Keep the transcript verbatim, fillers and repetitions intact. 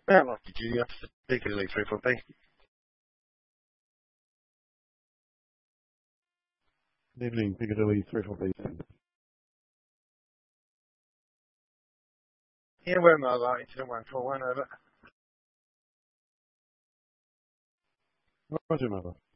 How much did you have to Piccadilly three four B? Evening, Piccadilly three four B. Yeah, where am I right? Incident one four one over. Roger, mother.